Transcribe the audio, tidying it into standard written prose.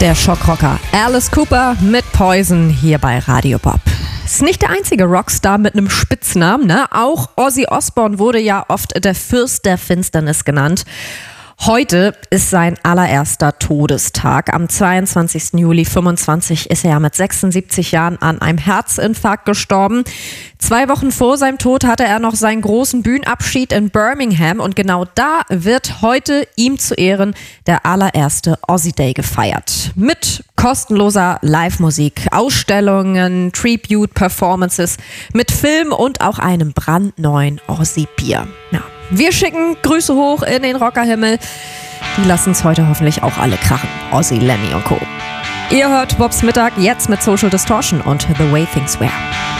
Der Schockrocker Alice Cooper mit Poison hier bei Radio Bob. Ist nicht der einzige Rockstar mit einem Spitznamen, ne? Auch Ozzy Osbourne wurde ja oft der Fürst der Finsternis genannt. Heute ist sein allererster Todestag. Am 22. Juli 25 ist er mit 76 Jahren an einem Herzinfarkt gestorben. 2 Wochen vor seinem Tod hatte er noch seinen großen Bühnenabschied in Birmingham und genau da wird heute ihm zu Ehren der allererste Ozzy Day gefeiert. Mit kostenloser Live-Musik, Ausstellungen, Tribute-Performances, mit Film und auch einem brandneuen Ozzy-Bier. Ja. Wir schicken Grüße hoch in den Rockerhimmel. Die lassen es heute hoffentlich auch alle krachen. Ozzy, Lemmy und Co. Ihr hört Bobs Mittag jetzt mit Social Distortion und The Way Things Were.